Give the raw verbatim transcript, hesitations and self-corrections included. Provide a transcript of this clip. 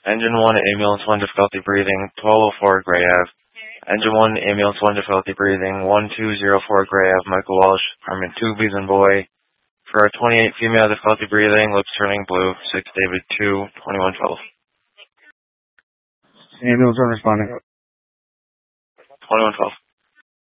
Engine one, ambulance one, difficulty breathing, twelve oh four Gray Ave. Engine one, ambulance one, difficulty breathing, one two zero four Gray Ave, Michael Walsh, Apartment two, Beason Boy. For twenty-eight, female, difficulty breathing, lips turning blue, six David two, twenty-one twelve. Ambulance one responding. twenty-one twelve.